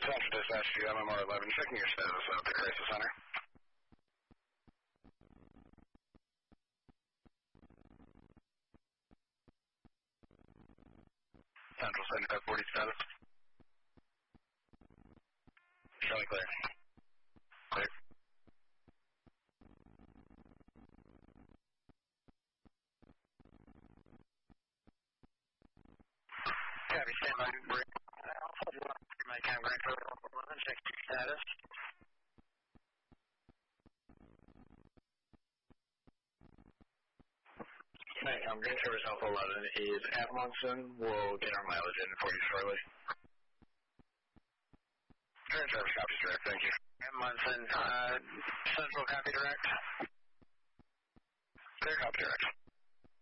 Central Dispatch to MMR 11, checking your status at the Crisis Center. Central 7540 status. Showing clear. Clear. Copy, stand by. Alpha 1, my cam Grand Code 11, check your status. Grand Service Alpha 11 is at Munson. We'll get our mileage in for you shortly. Grand Service copy direct, thank you. At Munson, Central copy direct. Clear copy direct.